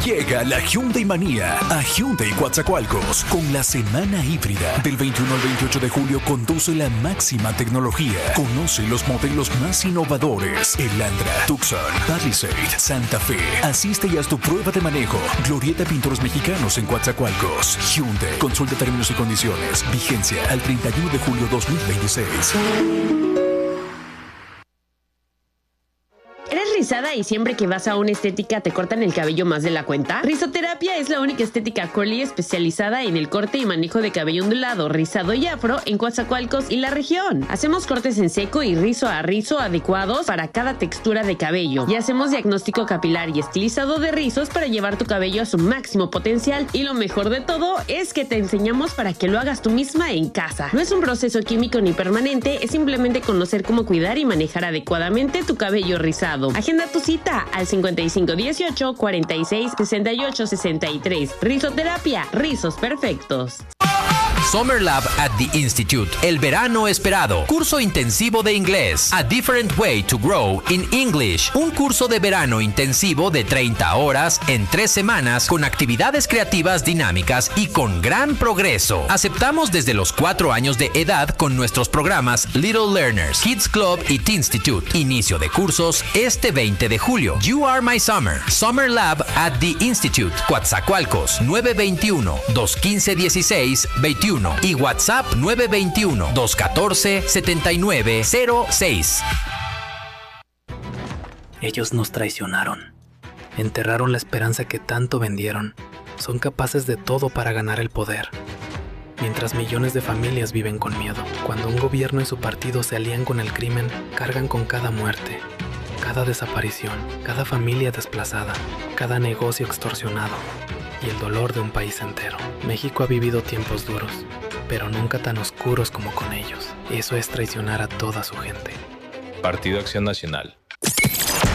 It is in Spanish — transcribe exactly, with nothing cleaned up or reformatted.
Llega la Hyundai Manía a Hyundai Coatzacoalcos con la semana híbrida. Del veintiuno al veintiocho de julio conduce la máxima tecnología. Conoce los modelos más innovadores. Elantra, Tucson, Palisade, Santa Fe. Asiste y haz tu prueba de manejo. Glorieta Pintores Mexicanos en Coatzacoalcos. Hyundai. Consulta términos y condiciones. Vigencia al treinta y uno de julio dos mil veintiséis. ¿Eres rizada y siempre que vas a una estética te cortan el cabello más de la cuenta? Rizoterapia es la única estética curly especializada en el corte y manejo de cabello ondulado, rizado y afro en Coatzacoalcos y la región. Hacemos cortes en seco y rizo a rizo adecuados para cada textura de cabello. Y hacemos diagnóstico capilar y estilizado de rizos para llevar tu cabello a su máximo potencial. Y lo mejor de todo es que te enseñamos para que lo hagas tú misma en casa. No es un proceso químico ni permanente, es simplemente conocer cómo cuidar y manejar adecuadamente tu cabello rizado. Agenda tu cita al cincuenta y cinco dieciocho cuarenta y seis sesenta y ocho sesenta y tres. Rizoterapia, rizos perfectos. Summer Lab at the Institute. El verano esperado. Curso intensivo de inglés. A Different Way to Grow in English. Un curso de verano intensivo de treinta horas en tres semanas con actividades creativas dinámicas y con gran progreso. Aceptamos desde los cuatro años de edad con nuestros programas Little Learners, Kids Club y Teen Institute. Inicio de cursos este veinte de julio. You Are My Summer. Summer Lab at the Institute. Coatzacoalcos nueve veintiuno, dos quince, dieciséis, veintiuno. Y WhatsApp nueve veintiuno, dos catorce, setenta y nueve cero seis. Ellos nos traicionaron. Enterraron la esperanza que tanto vendieron. Son capaces de todo para ganar el poder. Mientras millones de familias viven con miedo. Cuando un gobierno y su partido se alían con el crimen, cargan con cada muerte, cada desaparición, cada familia desplazada, cada negocio extorsionado y el dolor de un país entero. México ha vivido tiempos duros, pero nunca tan oscuros como con ellos. Eso es traicionar a toda su gente. Partido Acción Nacional.